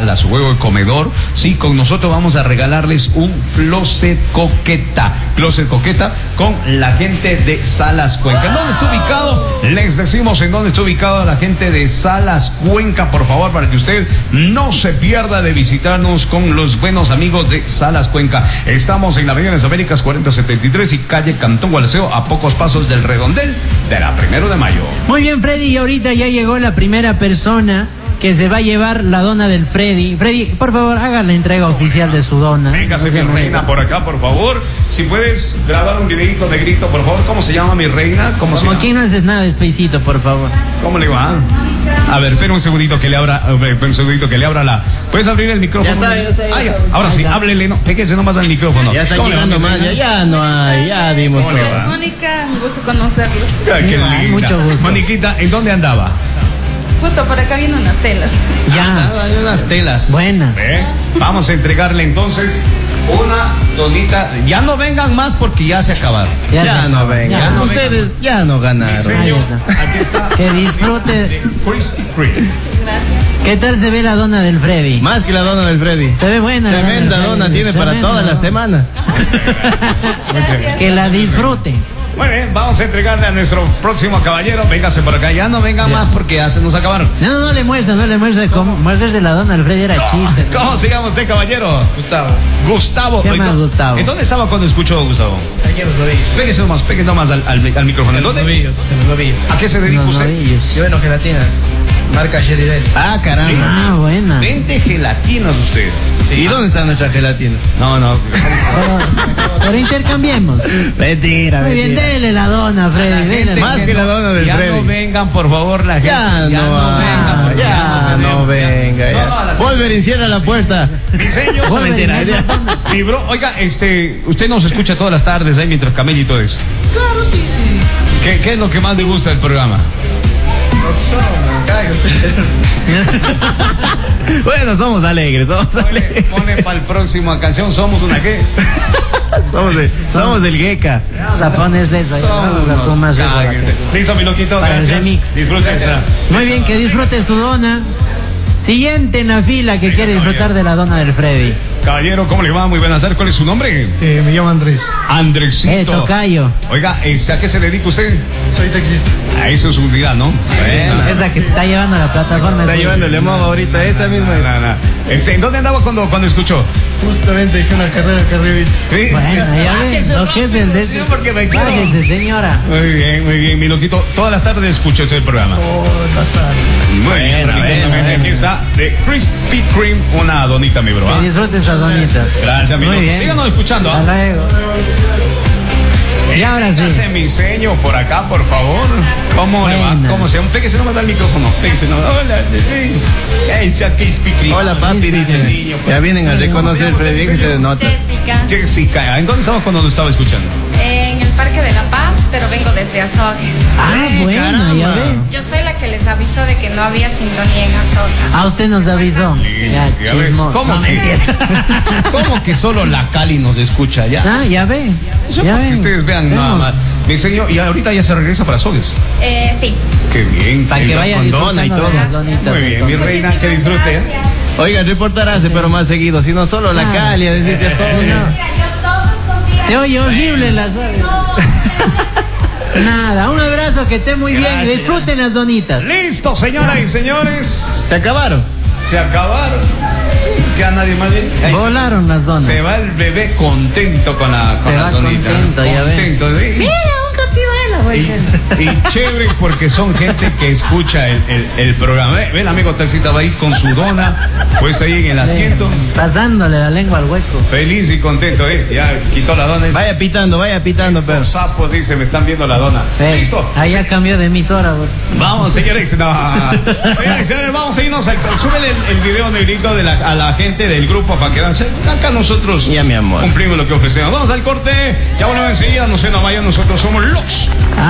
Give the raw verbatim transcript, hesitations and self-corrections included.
sala, su juego de comedor, sí, con nosotros vamos a regalarles un closet coqueta, closet coqueta con la gente de Salas Cuenca. ¿En dónde está ubicado? Les decimos en dónde está ubicado la gente de Salas Cuenca, por favor, para que usted no se pierda de visitarnos con los buenos amigos de Salas Cuenca. Estamos en la Avenida de las Américas cuarenta setenta y tres y calle Cantón Gualaceo, a pocos pasos del redondel de la Primero de Mayo. Muy bien, Freddy, y ahorita ya llegó la primera persona que se va a llevar la dona del Freddy. Freddy, por favor, haga la entrega oficial de su dona. Véngase, mi reina, por acá, por favor. Si puedes grabar un videito de grito, por favor. ¿Cómo se llama mi reina? ¿Cómo se Como llama? aquí no haces nada despacito, por favor. ¿Cómo le va? A ver, espera un segundito que le abra, un segundito que le abra la. ¿Puedes abrir el micrófono? Ya está, ya está, ya Ah, ya. está. Ahora sí, Ya. háblele, no, péguese nomás al micrófono. Ya está ¿Cómo le va, llegando mi más, ya, reina? ya no hay, ya dimos ¿Cómo le todo. va? Mónica, un gusto conocerlos. Ay, qué Ay, linda. mucho gusto. Moniquita, ¿en dónde andaba? Justo por acá viendo unas telas. Ya. Andaba en unas telas. Buena. ¿Eh? Vamos a entregarle entonces una donita. Ya no vengan más porque ya se acabaron. Ya, Ya no vengan, Ya no ustedes vengan. ya no ganaron. Señor, Ahí está. aquí está. Que disfrute. De Krispy Kreme. Gracias. ¿Qué tal se ve la dona del Freddy? Más que la dona del Freddy. Se ve buena. la Tremenda del dona Freddy. tiene para Tremenda toda la dona. semana. Gracias. Que la disfruten. Muy bien, vamos a entregarle a nuestro próximo caballero. Véngase por acá. Ya no vengan más porque ya se nos acabaron. No, no, no le muestres, no le muestres. Como muestres de la dona del Freddy era chiste. ¿Cómo se llama usted, caballero? Gustavo. Gustavo. ¿Qué ¿En más, dó- Gustavo? ¿En dónde estaba cuando escuchó Gustavo? Aquí en los novillos. Péguese nomás, péguese nomás al, al, al micrófono. ¿En dónde? en los novillos. ¿A qué se dedica No, usted? novillos. Yo vendo gelatinas. Marca Sheridel. Ah, caramba. Ah, buena. Vende gelatinas usted. ¿Y dónde está nuestra gelatina? No, no. Pero, pero intercambiemos. Mentira, Muy bien, dele la dona, Freddy. dele la- Más que la dona del ya Freddy. no vengan, por favor, la gente. Ya, no, vengan, porque ya no venimos, venga, No, no, a ya. las- Wolverine, cierra la puerta. Diseño. Wolverine, mentira, eso. ya. Mi bro, oiga, este, usted nos escucha todas las tardes ahí mientras camella y todo eso. Claro, sí, sí. ¿Qué, qué es lo que más le gusta del programa? Bueno, somos alegres, somos Pone, alegres. pone para el próximo canción, somos una qué. Somos el, somos el Gecka. Vamos a ponerle eso. ya, Vamos a Somos sumar eso a la cáguense. gente. Listo, mi loquito, Para el gracias. remix. Disfruten esa. Muy bien, que disfrute su dona. Siguiente en la fila que quiere disfrutar de la dona del Freddy. Caballero, ¿cómo le va? Muy buenas tardes. ¿Cuál es su nombre? Eh, me llamo Andrés, Andresito. Eh, tocayo. Oiga, este, ¿a qué se dedica usted? soy taxista. A eso es su unidad, ¿no? Esa. Esa que se está llevando a la plataforma. Está es- llevando el modo ahorita, esa misma. No, no. Este, ¿en dónde andaba cuando, cuando escuchó? Justamente dejé una carrera que arriba. Sí. Bueno, ya ves, lo que es el de... Sí, porque me quiero. Váyase, señora. Muy bien, muy bien, mi loquito. Todas las tardes escucho este programa. Oh, las tardes. Muy bien, Buena, religiosamente. buena, Aquí buena. está de Krispy Kreme, una donita, mi bro. ¿ah? Que disfrute esas donitas. Gracias, mi Muy loco. bien. Síganos escuchando. ¿ah? Hasta luego. Y ahora sí. Hace mi seño por acá, por favor. ¿Cómo le va? Buena. ¿Cómo se llama? Péguese nomás al micrófono. Péguese nomás. Hola, sí. Ese aquí es Krispy Kreme. Hola, papi, Ese dice. niño, Ya vienen a reconocer, pero bien que se nota. Jessica, Jessica, ¿en dónde estabas cuando lo estaba escuchando? en el Parque de la Paz, pero vengo desde Azogues. Ah, Eh, buena, caramba. ya ve. Yo soy la que les avisó de que no había sintonía en Azogues. Ah, usted nos avisó. Ya, Ya ves, chismo. ¿Cómo No, que? mentira. ¿Cómo que solo la Cali nos escucha ya? Ah, ya ve. Eso Ya para que ve. ustedes vean nada Vemos. más. Mi señor, y ahorita ya se regresa para Sogues. Eh, sí. Qué bien. Para qué que bien. vaya con dona y disfrutando de todo. las donitas. Muy de bien, todo. mi reina, que Muchísimas disfrute. ¿eh? gracias. Oigan, reportarás, pero más seguido, si no solo la Ah. Cali, a decir que Sí, son. no. Mira, yo todos los días- Se oye horrible las No. Nada, un abrazo, que esté muy bien. Gracias. Disfruten las donitas. Listo, señoras y señores. Se acabaron. Se acabaron. Sí, queda nadie más bien. Ahí se- Volaron las donas. Se va el bebé contento con la con Se la va donita. contento, ya ves. Contento, ¿sí? Mira, un capibara, güey. Y, y chévere porque son gente que escucha el, el, el programa. Ve, ve el amigo taxista va ahí con su dona, pues ahí en el asiento, Pasándole la lengua al hueco. feliz y contento, ¿eh? Ya quitó la dona. Es- Vaya pitando, vaya pitando, pero. Los sapos, dice, me están viendo la dona. Eh, Listo. Allá cambió de emisora, güey. Vamos, señores. No. Señores, señores, vamos a irnos al. Súbele el, el video negrito de la, a la gente del grupo para que vean. Acá nosotros Ya, mi amor. cumplimos lo que ofrecemos. Vamos al corte. Ya volvemos enseguida. No se nos vayan. Nosotros somos los